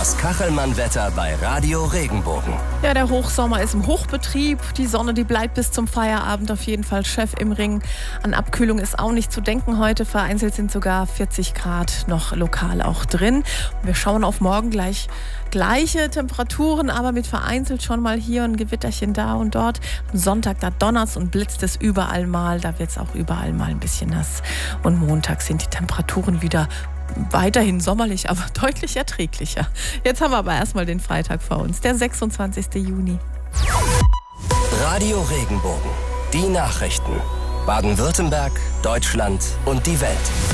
Das Kachelmann-Wetter bei Radio Regenbogen. Ja, der Hochsommer ist im Hochbetrieb. Die Sonne, die bleibt bis zum Feierabend auf jeden Fall Chef im Ring. An Abkühlung ist auch nicht zu denken heute. Vereinzelt sind sogar 40 Grad noch lokal auch drin. Wir schauen auf morgen gleiche Temperaturen, aber mit vereinzelt schon mal hier ein Gewitterchen da und dort. Am Sonntag, da donnert's und blitzt es überall mal. Da wird's auch überall mal ein bisschen nass. Und Montag sind die Temperaturen wieder weiterhin sommerlich, aber deutlich erträglicher. Jetzt haben wir aber erstmal den Freitag vor uns, der 26. Juni. Radio Regenbogen. Die Nachrichten. Baden-Württemberg, Deutschland und die Welt.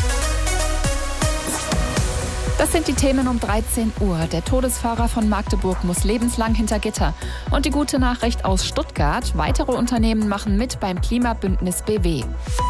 Das sind die Themen um 13 Uhr. Der Todesfahrer von Magdeburg muss lebenslang hinter Gitter. Und die gute Nachricht aus Stuttgart: Weitere Unternehmen machen mit beim Klimabündnis BW.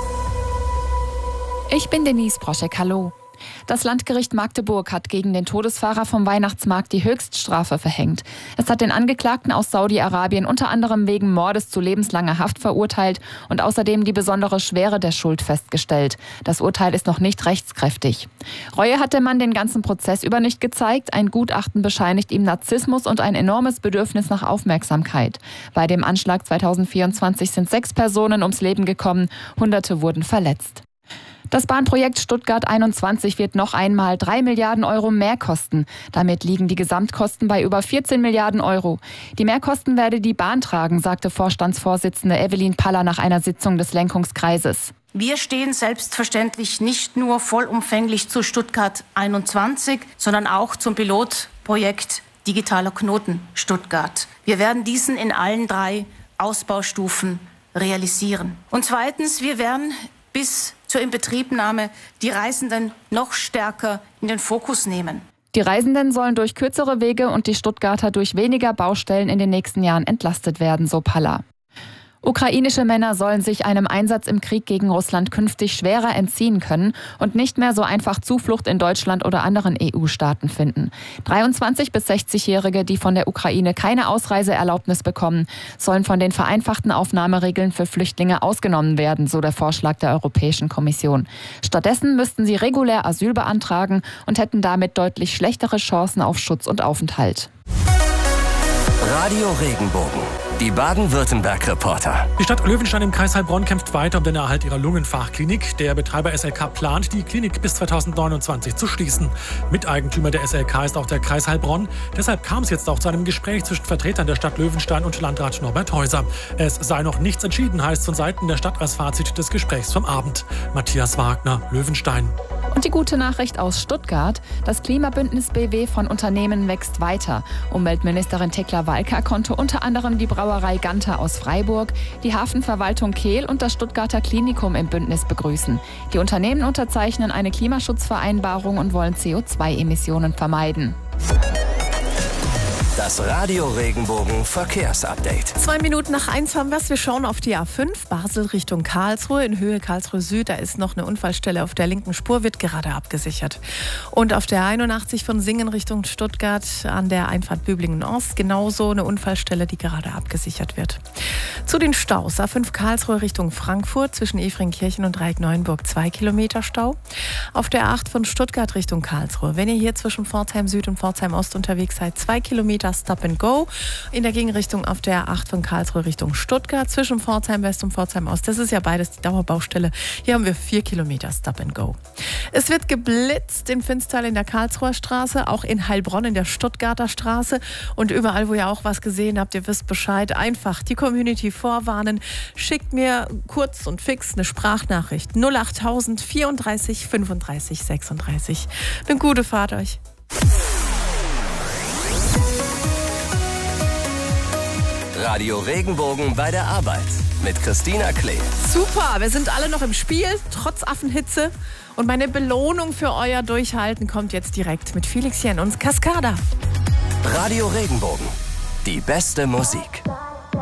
Ich bin Denise Broschek, hallo. Das Landgericht Magdeburg hat gegen den Todesfahrer vom Weihnachtsmarkt die Höchststrafe verhängt. Es hat den Angeklagten aus Saudi-Arabien unter anderem wegen Mordes zu lebenslanger Haft verurteilt und außerdem die besondere Schwere der Schuld festgestellt. Das Urteil ist noch nicht rechtskräftig. Reue hat der Mann den ganzen Prozess über nicht gezeigt. Ein Gutachten bescheinigt ihm Narzissmus und ein enormes Bedürfnis nach Aufmerksamkeit. Bei dem Anschlag 2024 sind 6 Personen ums Leben gekommen, Hunderte wurden verletzt. Das Bahnprojekt Stuttgart 21 wird noch einmal 3 Milliarden Euro mehr kosten. Damit liegen die Gesamtkosten bei über 14 Milliarden Euro. Die Mehrkosten werde die Bahn tragen, sagte Vorstandsvorsitzende Evelyn Paller nach einer Sitzung des Lenkungskreises. Wir stehen selbstverständlich nicht nur vollumfänglich zu Stuttgart 21, sondern auch zum Pilotprojekt Digitaler Knoten Stuttgart. Wir werden diesen in allen 3 Ausbaustufen realisieren. Und zweitens, wir werden bis zur Inbetriebnahme die Reisenden noch stärker in den Fokus nehmen. Die Reisenden sollen durch kürzere Wege und die Stuttgarter durch weniger Baustellen in den nächsten Jahren entlastet werden, so Paller. Ukrainische Männer sollen sich einem Einsatz im Krieg gegen Russland künftig schwerer entziehen können und nicht mehr so einfach Zuflucht in Deutschland oder anderen EU-Staaten finden. 23- bis 60-Jährige, die von der Ukraine keine Ausreiseerlaubnis bekommen, sollen von den vereinfachten Aufnahmeregeln für Flüchtlinge ausgenommen werden, so der Vorschlag der Europäischen Kommission. Stattdessen müssten sie regulär Asyl beantragen und hätten damit deutlich schlechtere Chancen auf Schutz und Aufenthalt. Radio Regenbogen. Die Baden-Württemberg-Reporter. Die Stadt Löwenstein im Kreis Heilbronn kämpft weiter um den Erhalt ihrer Lungenfachklinik. Der Betreiber SLK plant, die Klinik bis 2029 zu schließen. Miteigentümer der SLK ist auch der Kreis Heilbronn. Deshalb kam es jetzt auch zu einem Gespräch zwischen Vertretern der Stadt Löwenstein und Landrat Norbert Häuser. Es sei noch nichts entschieden, heißt von Seiten der Stadt als Fazit des Gesprächs vom Abend. Matthias Wagner, Löwenstein. Und die gute Nachricht aus Stuttgart: Das Klimabündnis BW von Unternehmen wächst weiter. Umweltministerin Tekla Walker konnte unter anderem die Brauerei Ganter aus Freiburg, die Hafenverwaltung Kehl und das Stuttgarter Klinikum im Bündnis begrüßen. Die Unternehmen unterzeichnen eine Klimaschutzvereinbarung und wollen CO2-Emissionen vermeiden. Das Radio Regenbogen Verkehrsupdate. 2 Minuten nach 1 haben wir es. Wir schauen auf die A5, Basel Richtung Karlsruhe. In Höhe Karlsruhe Süd, da ist noch eine Unfallstelle auf der linken Spur, wird gerade abgesichert. Und auf der 81 von Singen Richtung Stuttgart an der Einfahrt Böblingen-Ost genauso eine Unfallstelle, die gerade abgesichert wird. Zu den Staus: A5 Karlsruhe Richtung Frankfurt zwischen Efringkirchen und Reik-Neuenburg 2 Kilometer Stau. Auf der 8 von Stuttgart Richtung Karlsruhe, wenn ihr hier zwischen Pforzheim Süd und Pforzheim Ost unterwegs seid, 2 Kilometer Stop and Go. In der Gegenrichtung auf der 8 von Karlsruhe Richtung Stuttgart zwischen Pforzheim West und Pforzheim Ost. Das ist ja beides die Dauerbaustelle. Hier haben wir 4 Kilometer Stop and Go. Es wird geblitzt in Finstal in der Karlsruher Straße, auch in Heilbronn in der Stuttgarter Straße und überall, wo ihr auch was gesehen habt, ihr wisst Bescheid. Einfach die Community vorwarnen. Schickt mir kurz und fix eine Sprachnachricht. 08000 34 35 36. Eine gute Fahrt euch. Radio Regenbogen bei der Arbeit mit Christina Klee. Super, wir sind alle noch im Spiel, trotz Affenhitze. Und meine Belohnung für euer Durchhalten kommt jetzt direkt mit Felix Jen und Cascada. Radio Regenbogen. Die beste Musik.